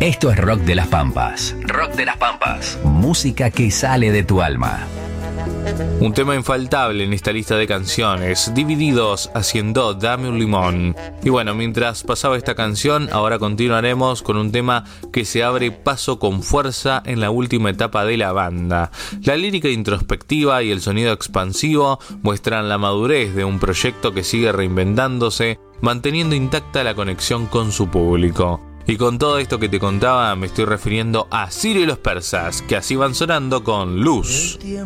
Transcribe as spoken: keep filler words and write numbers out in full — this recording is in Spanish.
Esto es Rock de las Pampas. Rock de las Pampas. Música que sale de tu alma. Un tema infaltable en esta lista de canciones, Divididos haciendo Dame un limón. Y bueno, mientras pasaba esta canción, ahora continuaremos con un tema que se abre paso con fuerza en la última etapa de la banda. La lírica introspectiva y el sonido expansivo muestran la madurez de un proyecto que sigue reinventándose, manteniendo intacta la conexión con su público. Y con todo esto que te contaba, me estoy refiriendo a Ciro y los Persas, que así van sonando con Luz.